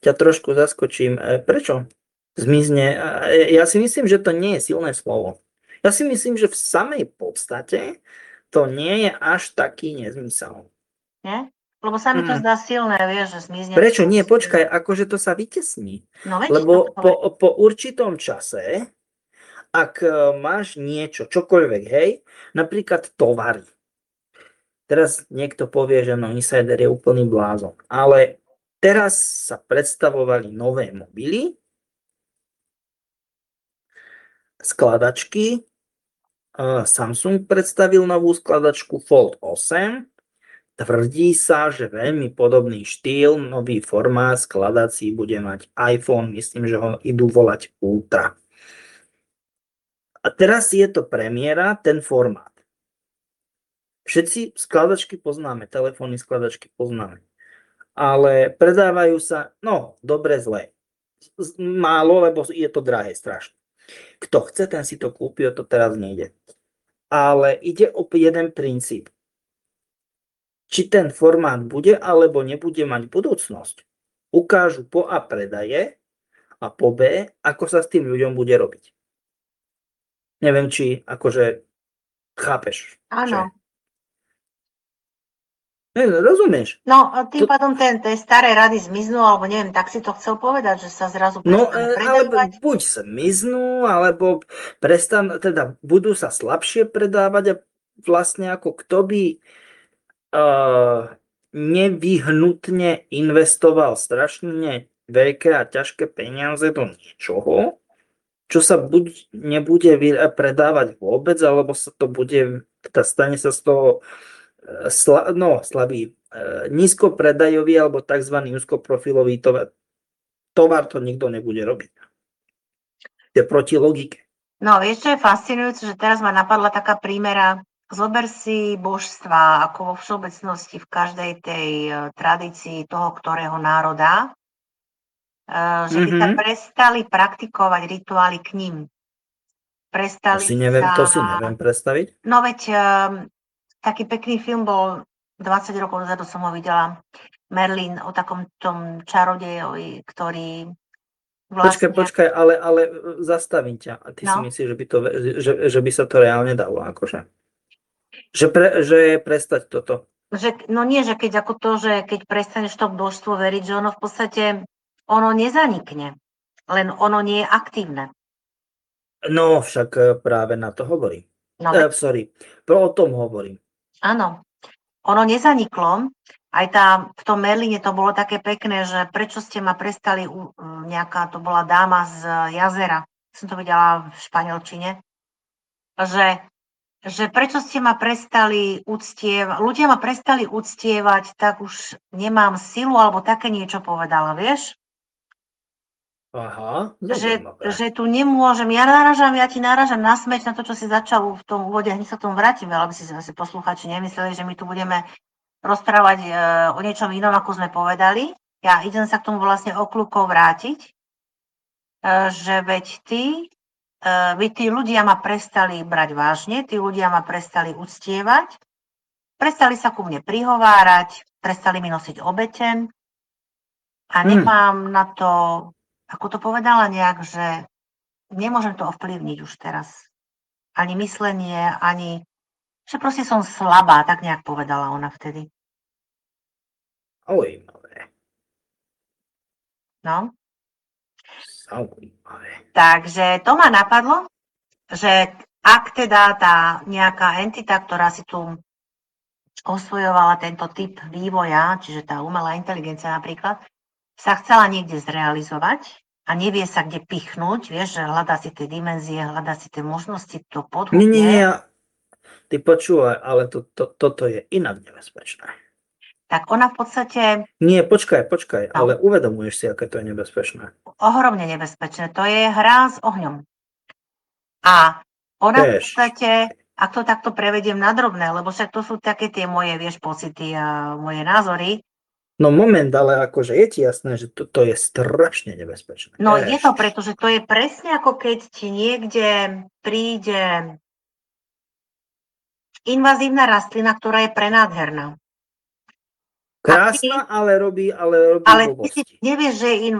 ťa trošku zaskočím. Prečo zmizne? Ja si myslím, že to nie je silné slovo. Ja si myslím, že v samej podstate to nie je až taký nezmysel. Nie? Lebo sa mi to zdá silné, vieš, že zmizne. Prečo nie? Počkaj, akože to sa vytesní. No veď, Lebo po určitom čase, ak máš niečo, čokoľvek, hej, napríklad tovary. Teraz niekto povie, že no insider je úplný blázon. Ale teraz sa predstavovali nové mobily, skladačky. Samsung predstavil novú skladačku Fold 8. Tvrdí sa, že veľmi podobný štýl, nový formát skladací bude mať iPhone. Myslím, že ho idú volať Ultra. A teraz je to premiéra, ten formát. Všetci skladačky poznáme, telefónne skladačky poznáme. Ale predávajú sa, no, dobre, zle. Málo, lebo je to drahé strašne. Kto chce, ten si to kúpi, o to teraz nejde. Ale ide o jeden princíp. Či ten formát bude alebo nebude mať budúcnosť, ukážu po A predaje a po B, ako sa s tým ľuďom bude robiť. Neviem, či akože chápeš. áno. Rozumieš? No, tým pádom tie staré rady zmiznú, alebo neviem, tak si to chcel povedať, že sa zrazu prestane alebo predávať? buď zmiznú, alebo teda budú sa slabšie predávať a vlastne ako kto by nevyhnutne investoval strašne veľké a ťažké peniaze do niečoho, čo sa buď nebude predávať vôbec, alebo sa to bude, teda stane sa z toho slabý, nízkopredajový alebo tzv. Úzkoprofilový tovar to nikto nebude robiť. To je proti logike. No, vieš, čo je fascinujúce, že teraz ma napadla taká prímera. Zober si božstva, ako vo všeobecnosti v každej tej tradícii toho, ktorého národa, že by sa prestali praktikovať rituály k ním. To si neviem predstaviť. No veď, taký pekný film bol, 20 rokov dozadu som ho videla, Merlin, o takom tom čarodejovi, ktorý vlastne... Počkaj, ale zastavím ťa. A ty si myslíš, že by sa to reálne dalo, akože? Že prestať toto? No nie, že keď ako to, že keď prestaneš to božstvo veriť, že ono v podstate, ono nezanikne, len ono nie je aktívne. No, však práve na to hovorím. O tom hovorím. Áno, ono nezaniklo. Aj v tom Merline to bolo také pekné, že prečo ste ma prestali, nejaká to bola dáma z jazera, som to videla v španielčine, že prečo ste ma prestali uctievať, ľudia ma prestali uctievať, tak už nemám silu, alebo také niečo povedala, vieš? Aha, že tu nemôžem, ja ti narážam na smeč, na to, čo si začal v tom úvode, hneď sa k tomu vrátim, aby si zase posluchači nemysleli, že my tu budeme rozprávať o niečom inom, ako sme povedali. Ja idem sa k tomu vlastne okľúkov vrátiť, že veď tí ľudia ma prestali brať vážne, tí ľudia ma prestali uctievať, prestali sa ku mne prihovárať, prestali mi nosiť obete a nemám na to, ako to povedala nejak, že nemôžem to ovplyvniť už teraz. Ani myslenie, ani... Že proste som slabá, tak nejak povedala ona vtedy. Zaujímavé. No. Zaujímavé. Takže to ma napadlo, že ak teda tá nejaká entita, ktorá si tu osvojovala tento typ vývoja, čiže tá umelá inteligencia napríklad, sa chcela niekde zrealizovať a nevie sa kde pichnúť, vieš, že hľadá si tie dimenzie, hľadá si tie možnosti, to podhubie. Nie, ty počúvaj, ale toto je inak nebezpečné. Tak ona v podstate... Nie, počkaj, ale uvedomuješ si, aké to je nebezpečné? Ohromne nebezpečné, to je hra s ohňom. A ona v podstate, ak to takto prevediem na drobné, lebo však to sú také tie moje, vieš, pocity a moje názory. No moment, ale akože je ti jasné, že to je strašne nebezpečné. No je to, pretože to je presne ako keď ti niekde príde invazívna rastlina, ktorá je prenádherná. Krásna, ale robí ale ty si nevieš, že je